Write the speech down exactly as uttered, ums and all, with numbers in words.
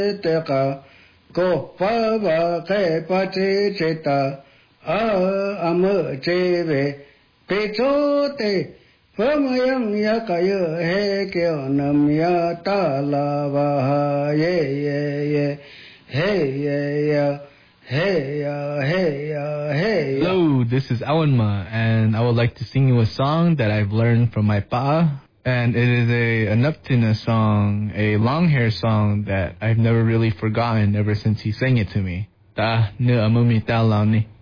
Teka ko pa ba ke pa te cheta a am cheve pe cho te pamayang ya kaya he ke nam ya ta la ba ye ye ye hey ye ya hey ya hey ya hey. Hello, this is Awanma, and I would like to sing you a song that I've learned from my pa. And it is a, a Nuptina song, a long hair song that I've never really forgotten ever since he sang it to me. Ta ne amumi ta lao ni.